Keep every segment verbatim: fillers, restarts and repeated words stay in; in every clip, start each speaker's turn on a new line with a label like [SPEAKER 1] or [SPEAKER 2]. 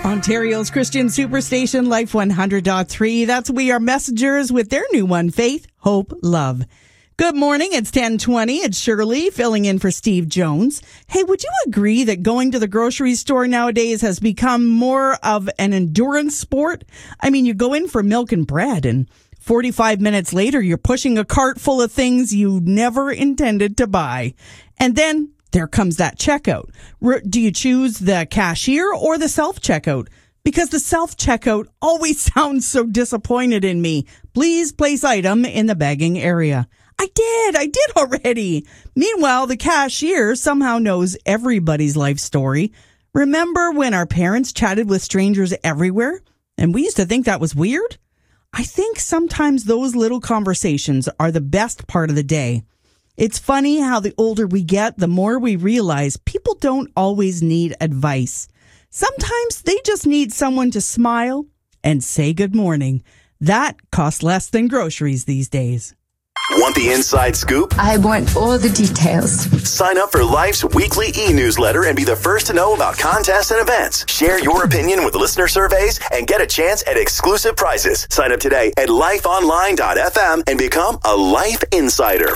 [SPEAKER 1] Ontario's Christian Superstation, Life one hundred point three. That's We Are Messengers with their new one, Faith, Hope, Love. Good morning. It's ten twenty. It's Shirley filling in for Steve Jones. Hey, would you agree that going to the grocery store nowadays has become more of an endurance sport? I mean, you go in for milk and bread, and forty-five minutes later, you're pushing a cart full of things you never intended to buy. And then there comes that checkout. Do you choose the cashier or the self-checkout? Because the self-checkout always sounds so disappointed in me. Please place item in the bagging area. I did. I did already. Meanwhile, the cashier somehow knows everybody's life story. Remember when our parents chatted with strangers everywhere? And we used to think that was weird? I think sometimes those little conversations are the best part of the day. It's funny how the older we get, the more we realize people don't always need advice. Sometimes they just need someone to smile and say good morning. That costs less than groceries these days.
[SPEAKER 2] Want the inside scoop?
[SPEAKER 3] I want all the details.
[SPEAKER 2] Sign up for Life's weekly e-newsletter and be the first to know about contests and events. Share your opinion with listener surveys and get a chance at exclusive prizes. Sign up today at life online dot f m and become a Life Insider.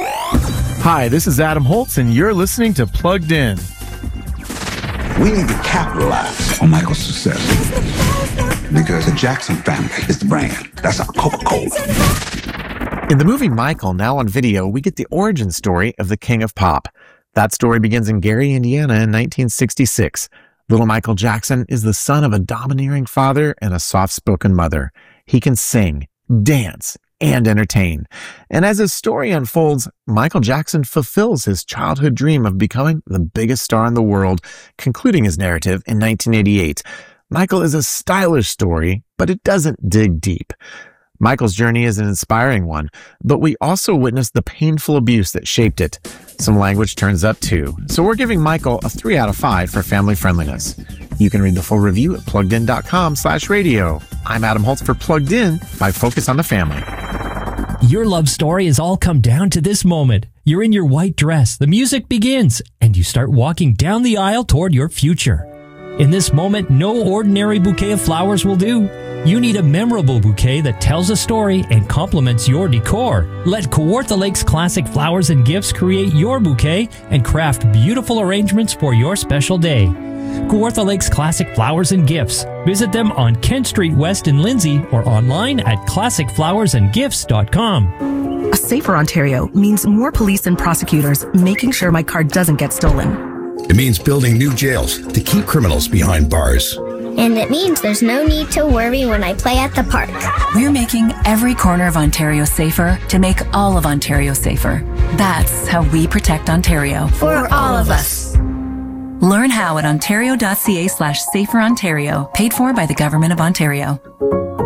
[SPEAKER 4] Hi, this is Adam Holtz, and you're listening to Plugged In.
[SPEAKER 5] We need to capitalize on Michael's success because the Jackson family is the brand. That's our Coca-Cola.
[SPEAKER 4] In the movie Michael, now on video, we get the origin story of the King of Pop. That story begins in Gary, Indiana in nineteen sixty-six. Little Michael Jackson is the son of a domineering father and a soft-spoken mother. He can sing, dance, and entertain. And as his story unfolds, Michael Jackson fulfills his childhood dream of becoming the biggest star in the world, concluding his narrative in nineteen eighty-eight. Michael is a stylish story, but it doesn't dig deep. Michael's journey is an inspiring one, but we also witness the painful abuse that shaped it. Some language turns up too, so we're giving Michael a three out of five for family friendliness. You can read the full review at pluggedin dot com slash radio. I'm Adam Holtz for Plugged In by Focus on the Family.
[SPEAKER 6] Your love story has all come down to this moment. You're in your white dress, the music begins, and you start walking down the aisle toward your future. In this moment, no ordinary bouquet of flowers will do. You need a memorable bouquet that tells a story and complements your decor. Let Kawartha Lakes Classic Flowers and Gifts create your bouquet and craft beautiful arrangements for your special day. Kawartha Lakes Classic Flowers and Gifts. Visit them on Kent Street West in Lindsay or online at classic flowers and gifts dot com.
[SPEAKER 7] A safer Ontario means more police and prosecutors making sure my car doesn't get stolen.
[SPEAKER 8] It means building new jails to keep criminals behind bars.
[SPEAKER 9] And it means there's no need to worry when I play at the park.
[SPEAKER 10] We're making every corner of Ontario safer to make all of Ontario safer. That's how we protect Ontario.
[SPEAKER 9] For all of us.
[SPEAKER 10] Learn how at ontario dot c a slash safer Ontario, paid for by the Government of Ontario.